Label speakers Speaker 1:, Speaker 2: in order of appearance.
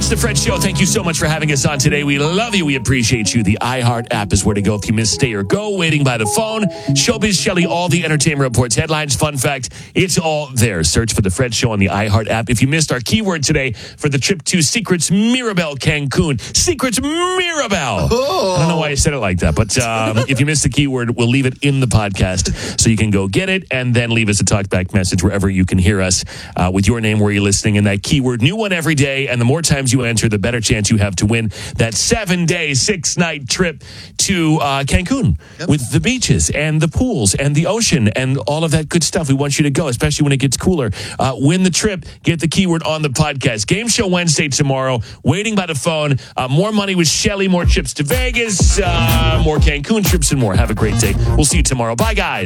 Speaker 1: It's the Fred Show. Thank you so much for having us on today. We love you. We appreciate you. The iHeart app is where to go if you miss Stay or Go, Waiting by the Phone, Showbiz Shelley, all the Entertainment Reports, headlines, fun fact. It's all there. Search for the Fred Show on the iHeart app. If you missed our keyword today for the trip to Secrets Mirabel, Cancun. Secrets Mirabel. Oh. I don't know why I said it like that, but if you missed the keyword, we'll leave it in the podcast so you can go get it and then leave us a talkback message wherever you can hear us with your name, where you're listening, and that keyword. New one every day, and the more times you enter, the better chance you have to win that 7-day, 6-night trip to Cancun with the beaches and the pools and the ocean and all of that good stuff. We want you to go, especially when it gets cooler. Win the trip. Get the keyword on the podcast. Game Show Wednesday tomorrow. Waiting by the Phone. More money with Shelley. More trips to Vegas. More Cancun trips and more. Have a great day. We'll see you tomorrow. Bye, guys.